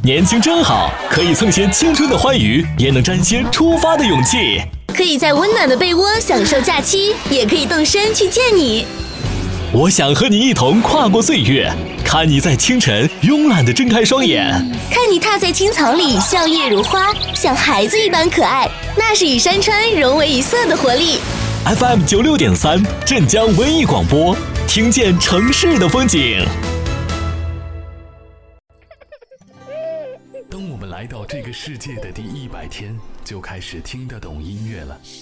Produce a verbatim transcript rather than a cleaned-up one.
年轻真好，可以蹭些青春的欢愉，也能沾些出发的勇气。 可以在温暖的被窝享受假期，也可以动身去见你。 我想和你一同跨过岁月，看你在清晨慵懒地睁开双眼， 看你踏在青草里笑靥如花，像孩子一般可爱，那是与山川融为一色的活力。 F M 九六点三，镇江文艺广播，听见城市的风景。当我们来到这个世界的第一百天，就开始听得懂音乐了。